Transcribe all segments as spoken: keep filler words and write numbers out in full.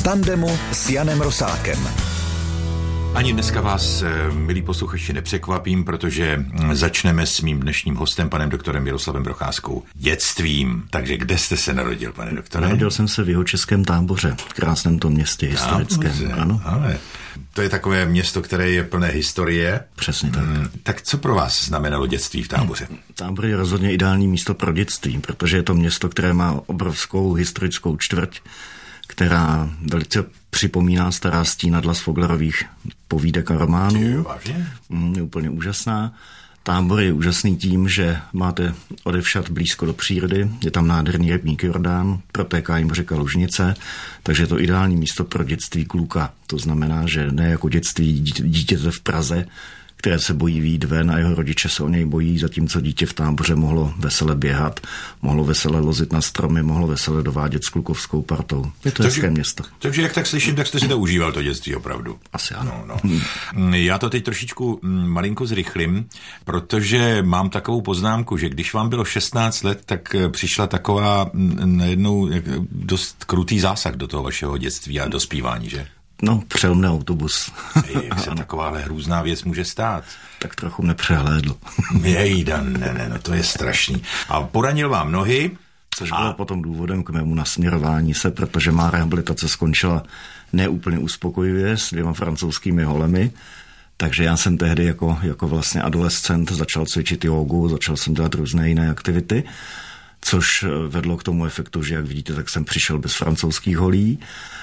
v tandemu s Janem Rosákem. Ani dneska vás, milí posluchači, nepřekvapím, protože začneme s mým dnešním hostem, panem doktorem Miroslavem Procházkou, dětstvím. Takže kde jste se narodil, pane doktore? Narodil jsem se v Jihočeském Táboře, v krásném tom městě historickém. Táboře, ano. Ale to je takové město, které je plné historie. Přesně tak. Hmm, tak co pro vás znamenalo dětství v Táboře? Tábor je rozhodně ideální místo pro dětství, protože je to město, které má obrovskou historickou čtvrť, která velice připomíná stará stínadla z Foglerových povídek a románů. Mm, je úplně úžasná. Tábor je úžasný tím, že máte odevšad blízko do přírody, je tam nádherný rybník Jordán, protéká jim řeka Lužnice, takže je to ideální místo pro dětství kluka. To znamená, že ne jako dětství dítěte v Praze, které se bojí vyjít ven a jeho rodiče se o něj bojí, zatímco dítě v Táboře mohlo vesele běhat, mohlo vesele lozit na stromy, mohlo vesele dovádět s klukovskou partou. Je to hezké město. Takže jak tak slyším, tak jste si to užíval, to dětství opravdu. Asi ano. No, no. Já to teď trošičku malinko zrychlím, protože mám takovou poznámku, že když vám bylo šestnáct let, tak přišla taková najednou dost krutý zásah do toho vašeho dětství a dospívání, že? No, přel mne autobus. Jak se takováhle hrůzná věc může stát? Tak trochu nepřehlédl. Jejda, ne, ne, no to je strašný. A poranil vám nohy? Což bylo a... potom důvodem k mému nasměrování se, protože má rehabilitace skončila neúplně uspokojivě s dvěma francouzskými holemi. Takže já jsem tehdy jako, jako vlastně adolescent začal cvičit jógu, začal jsem dělat různé jiné aktivity, což vedlo k tomu efektu, že jak vidíte, tak jsem přišel bez francouzských holí.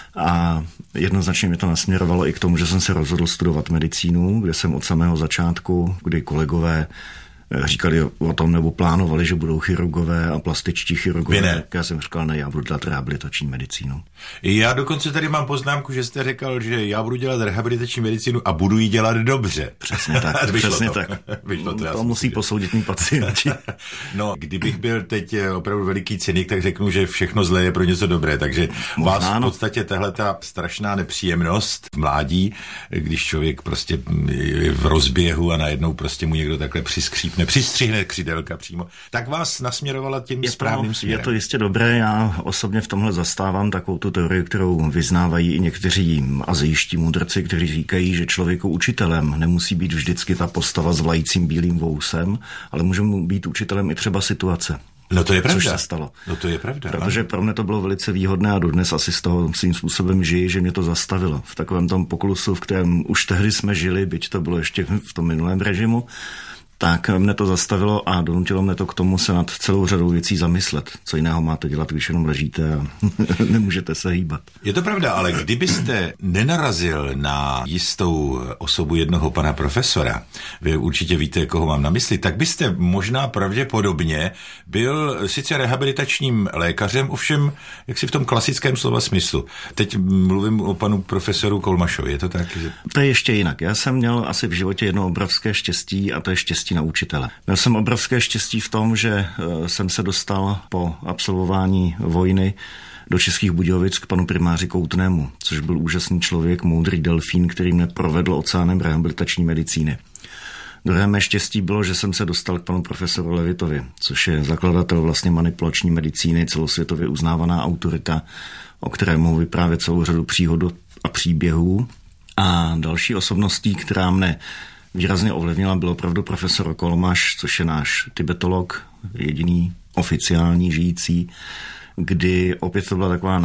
A jednoznačně mě to nasměrovalo i k tomu, že jsem se rozhodl studovat medicínu, kde jsem od samého začátku, kdy kolegové říkali o tom nebo plánovali, že budou chirurgové a plastičtí chirurgové. Tak já jsem říkal, ne, já budu dělat rehabilitační medicínu. Já dokonce tady mám poznámku, že jste řekl, že já budu dělat rehabilitační medicínu a budu ji dělat dobře. Přesně tak, přesně to. tak. Vyšlo to, to musí posoudit mý pacienti. No, kdybych byl teď opravdu veliký cynik, tak řeknu, že všechno zlé je pro něco dobré, takže možná vás v podstatě tahleta strašná nepříjemnost v mládí, když člověk prostě je v rozběhu a najednou prostě mu někdo takhle přiskřípne, přistřihne křidelka přímo, tak vás nasměrovala tím je správným to, směrem. Je to jistě dobré, já osobně v tomhle zastávám takovou tu teorii, kterou vyznávají i někteří azijští mudrci, kteří říkají, že člověku učitelem nemusí být vždycky ta postava s vlajícím bílým vousem, ale může mu být učitelem i třeba situace. No to je pravda. Což se stalo. No to je pravda. Protože ano. pro mě to bylo velice výhodné a dodnes asi z toho svým způsobem žiji, že mě to zastavilo. V takovém tom poklusu, v kterém už tehdy jsme žili, byť to bylo ještě v tom minulém režimu, tak mne to zastavilo a donutilo mne to k tomu se nad celou řadou věcí zamyslet. Co jiného máte dělat, když jenom ležíte a nemůžete se hýbat. Je to pravda, ale kdybyste nenarazil na jistou osobu jednoho pana profesora, vy určitě víte, koho mám na mysli, tak byste možná pravděpodobně byl sice rehabilitačním lékařem, ovšem jak si v tom klasickém slova smyslu. Teď mluvím o panu profesoru Kolmašovi, je to tak? Že... To je ještě jinak. Já jsem měl asi v životě jedno obrovské štěstí a to je štěstí na učitele. Měl jsem obrovské štěstí v tom, že jsem se dostal po absolvování vojny do Českých Budějovic k panu primáři Koutnému, což byl úžasný člověk, moudrý delfín, který mě provedl oceánem rehabilitační medicíny. Druhé mé štěstí bylo, že jsem se dostal k panu profesoru Levitovi, což je zakladatel vlastně manipulační medicíny, celosvětově uznávaná autorita, o které mohu vyprávět celou řadu příhod a příběhů. A další osobností, která mne výrazně ovlivnila, byl opravdu profesor Kolmaš, což je náš tibetolog, jediný oficiální žijící, kdy opět to byla taková